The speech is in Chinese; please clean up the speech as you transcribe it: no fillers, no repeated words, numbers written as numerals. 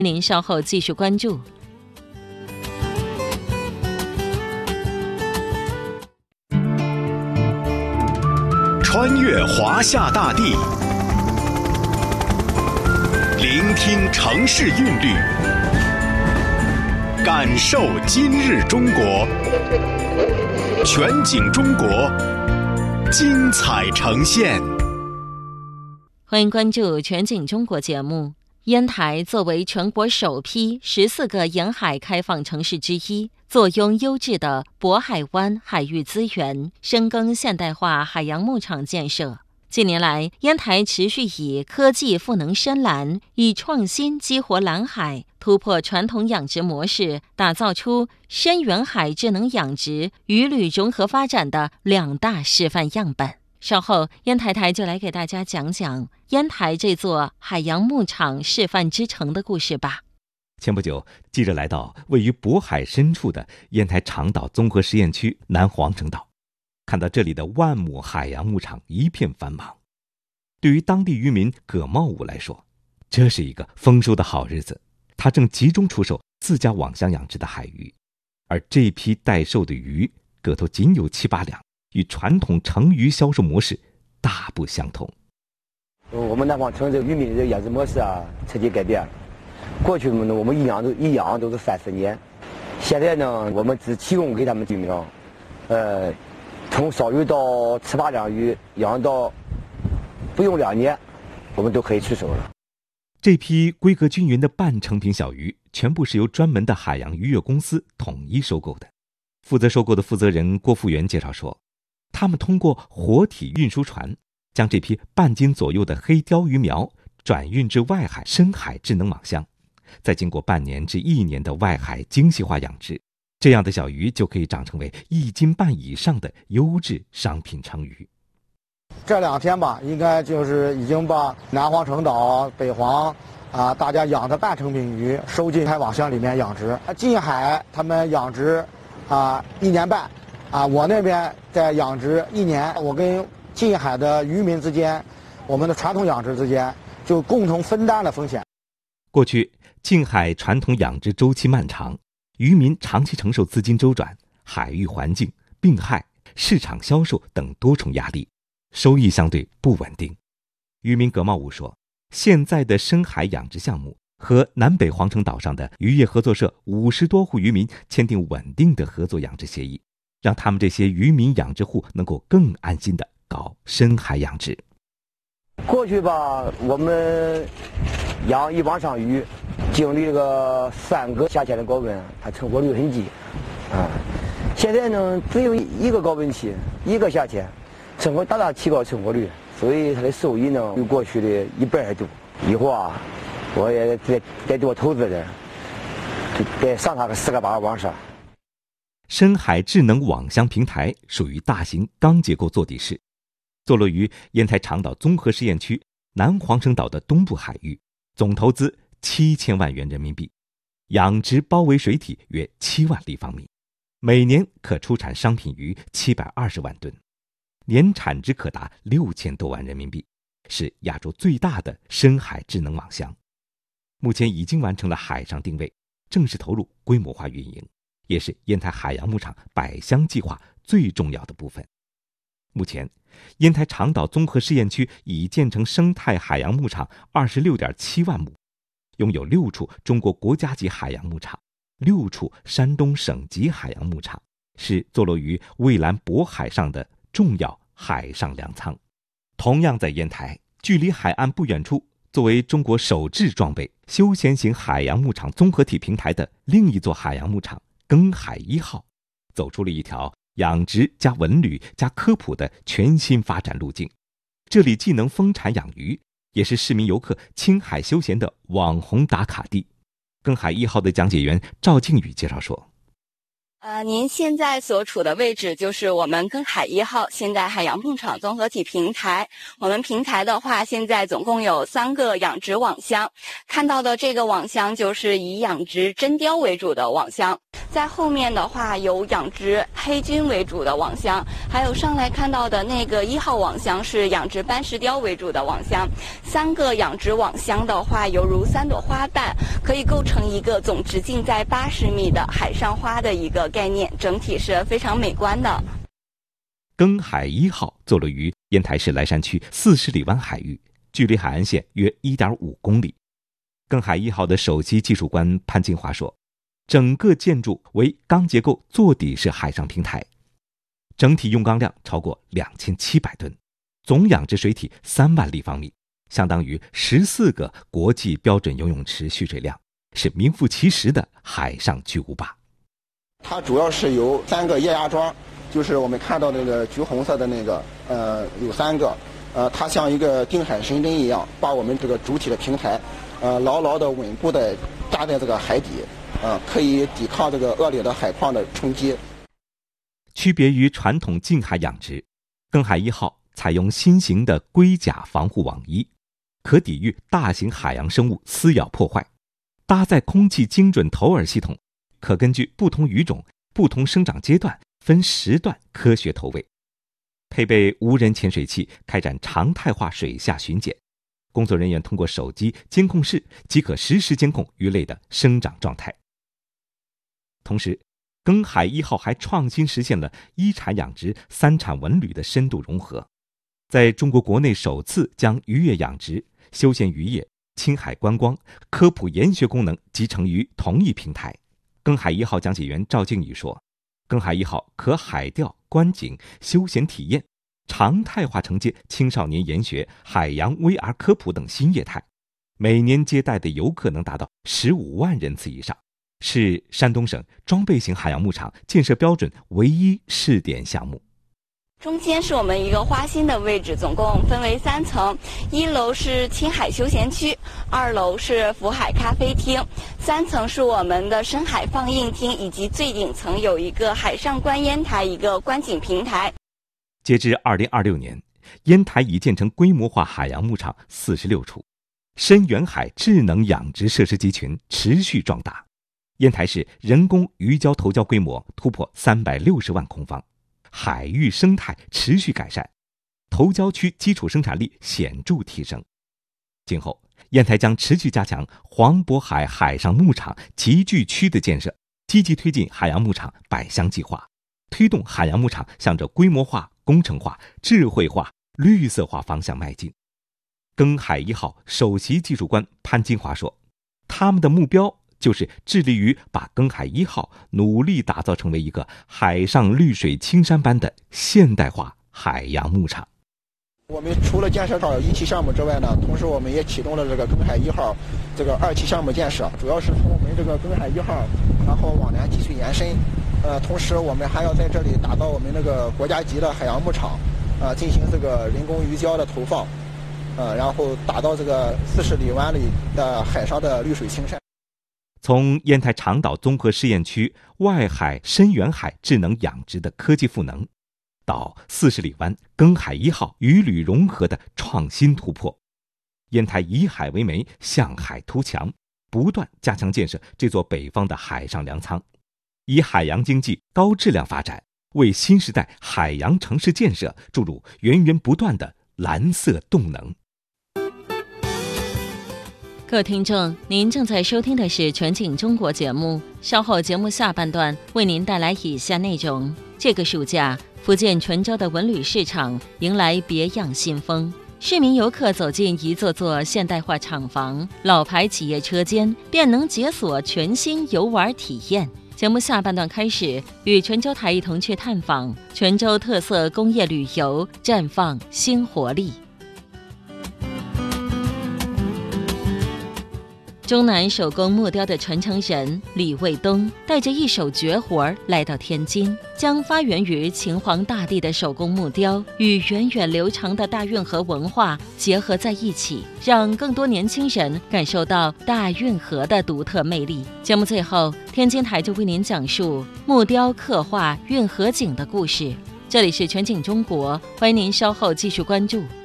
您稍后继续关注。 穿越华夏大地，聆听城市韵律，感受今日中国。全景中国，精彩呈现。 欢迎关注全景中国节目。烟台作为全国首批14个沿海开放城市之一，坐拥优质的渤海湾海域资源，深耕现代化海洋牧场建设。近年来，烟台持续以科技赋能深蓝，以创新激活蓝海，突破传统养殖模式，打造出深远海智能养殖、渔旅融合发展的2大示范样本。稍后，烟台台就来给大家讲讲烟台这座海洋牧场示范之城的故事吧。 前不久，记者来到位于渤海深处的烟台长岛综合实验区南皇城岛，看到这里的万亩海洋牧场一片繁忙。对于当地渔民葛茂武来说，这是一个丰收的好日子，他正集中出售自家网箱养殖的海鱼，而这批待售的鱼个头仅有7、8两，与传统成鱼销售模式大不相同。 我们南皇城这个渔民的养殖模式彻底改变了。过去我们一养都是30年，现在呢，我们只提供给他们渔民，从少鱼到7、8两鱼，养到不用2年，我们都可以出手了。 这批规格均匀的半成品小鱼，全部是由专门的海洋渔业公司统一收购的。负责收购的负责人郭富元介绍说，他们通过活体运输船，将这批半斤左右的黑鲷鱼苗转运至外海深海智能网箱，再经过半年至1年的外海精细化养殖，这样的小鱼就可以长成为1斤半以上的优质商品成鱼。 这2天吧，应该就是已经把南皇城岛、北皇大家养的半成品鱼收进海网箱里面养殖。近海他们养殖1年半，我那边在养殖1年。我跟近海的渔民之间，我们的传统养殖之间就共同分担了风险。 过去近海传统养殖周期漫长，渔民长期承受资金周转、海域环境、病害、市场销售等多重压力，收益相对不稳定。渔民葛茂武说，现在的深海养殖项目和南北皇城岛上的渔业合作社50多户渔民签订稳定的合作养殖协议，让他们这些渔民养殖户能够更安心地搞深海养殖。 过去吧，我们养一网上鱼，经历个3个夏天的高温，它成活率很低。现在呢，只有1个高温期，1个夏天，大大提高成活率，所以它的收益呢，比过去的1倍还多。以后我也再多投资点，再上它个4个8个网上。 深海智能网箱平台属于大型钢结构坐底式，坐落于烟台长岛综合实验区南皇城岛的东部海域，总投资7000万元人民币，养殖包围水体约7万立方米，每年可出产商品鱼720万吨，年产值可达6000多万人民币，是亚洲最大的深海智能网箱。目前已经完成了海上定位，正式投入规模化运营，也是烟台海洋牧场百箱计划最重要的部分。目前，烟台长岛综合试验区已建成生态海洋牧场26.7万亩，拥有6处中国国家级海洋牧场、6处山东省级海洋牧场，是坐落于蔚蓝渤海上的重要海上粮仓。同样在烟台，距离海岸不远处，作为中国首制装备休闲型海洋牧场综合体平台的另一座海洋牧场庚海1号，走出了一条养殖加文旅加科普的全新发展路径。这里既能丰产养鱼，也是市民游客青海休闲的网红打卡地。庚海1号的讲解员赵靖宇介绍说， 您现在所处的位置就是我们庚海1号现代海洋牧场综合体平台。我们平台的话，现在总共有3个养殖网箱。看到的这个网箱就是以养殖真鲷为主的网箱。 在后面的话有养殖黑菌为主的网箱，还有上来看到的那个1号网箱是养殖斑石雕为主的网箱。3个养殖网箱的话，犹如3朵花瓣，可以构成一个总直径在80米的海上花的一个概念，整体是非常美观的。 庚海1号坐落于烟台市莱山区40里湾海域，距离海岸线约 1.5 公里。庚海1号的首席技术官潘金华说，整个建筑为钢结构座底式海上平台，整体用钢量超过2700吨，总养殖水体3万立方米，相当于14个国际标准游泳池蓄水量，是名副其实的海上巨无霸。 它主要是由3个液压桩，就是我们看到那个橘红色的那个，有3个，它像一个定海神针一样，把我们这个主体的平台，牢牢的稳固的扎在这个海底，可以抵抗这个恶劣的海况的冲击。 区别于传统近海养殖，庚海1号采用新型的龟甲防护网衣，可抵御大型海洋生物撕咬破坏，搭载空气精准投饵系统，可根据不同鱼种、不同生长阶段分时段科学投喂，配备无人潜水器开展常态化水下巡检，工作人员通过手机监控室即可实时监控鱼类的生长状态。同时，庚海1号还创新实现了一产养殖3产文旅的深度融合，在中国国内首次将渔业养殖、休闲渔业、青海观光、科普研学功能集成于同一平台。庚海1号讲解员赵静宇说，庚海1号可海钓、观景、休闲体验，常态化承接青少年研学、海洋 VR 科普等新业态，每年接待的游客能达到15万人次以上，是山东省装备型海洋牧场建设标准唯一试点项目。 中间是我们一个花心的位置，总共分为3层，1楼是青海休闲区，2楼是福海咖啡厅，3层是我们的深海放映厅，以及最顶层有一个海上观烟台，一个观景平台。 截至2026年，烟台已建成规模化海洋牧场46处，深远海智能养殖设施集群持续壮大，烟台市人工鱼礁投礁规模突破360万空方，海域生态持续改善，投礁区基础生产力显著提升。今后，烟台将持续加强黄渤海海上牧场集聚区的建设，积极推进海洋牧场百乡计划，推动海洋牧场向着规模化、工程化、智慧化、绿色化方向迈进。庚海1号首席技术官潘金华说，他们的目标就是致力于把庚海1号努力打造成为一个海上绿水青山般的现代化海洋牧场。 我们除了建设到1期项目之外呢，同时我们也启动了这个庚海1号这个2期项目建设，主要是从我们这个庚海1号，然后往南继续延伸。同时我们还要在这里打造我们那个国家级的海洋牧场，进行这个人工鱼礁的投放，然后打造这个40里湾里的海上的绿水青山。 从烟台长岛综合试验区外海深远海智能养殖的科技赋能，到40里湾庚海1号鱼旅融合的创新突破，烟台以海为媒，向海图强，不断加强建设这座北方的海上粮仓，以海洋经济高质量发展，为新时代海洋城市建设注入源源不断的蓝色动能。 各位听众，您正在收听的是全景中国节目，稍后节目下半段为您带来以下内容。这个暑假，福建泉州的文旅市场迎来别样新风，市民游客走进一座座现代化厂房、老牌企业车间，便能解锁全新游玩体验。节目下半段开始，与泉州台一同去探访泉州特色工业旅游，绽放新活力。中南手工木雕的传承人李卫东带着一手绝活来到天津，将发源于秦皇大帝的手工木雕与源远流长的大运河文化结合在一起，让更多年轻人感受到大运河的独特魅力。节目最后，天津台就为您讲述木雕刻画运河景的故事。这里是全景中国，欢迎您稍后继续关注。